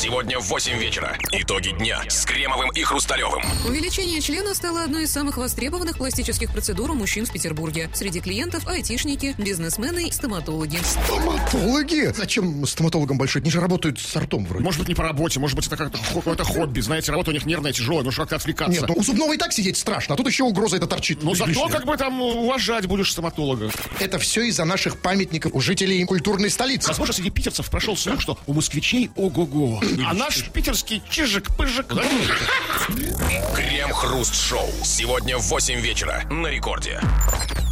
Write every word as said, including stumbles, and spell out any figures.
Сегодня в восемь вечера. Итоги дня с Кремовым и Хрусталевым. Увеличение члена стало одной из самых востребованных пластических процедур у мужчин в Петербурге. Среди клиентов айтишники, бизнесмены и стоматологи. Стоматологи? Зачем стоматологам большой? Они же работают с ртом вроде. Может быть, не по работе, может быть, это как-то какое-то хобби. Знаете, работа у них нервная, тяжелая, нужно как-то отвлекаться. Нет, ну у зубного и так сидеть страшно, а тут еще угроза это торчит. Ну зато лишняя. как бы там уважать будешь стоматолога. Это все из-за наших памятников у жителей культурной столицы. Возможно, среди питерцев прошел слух, что у москвичей ого-го. А наш питерский чижик-пыжик. Крем-хруст-шоу. Сегодня в восемь вечера на Рекорде.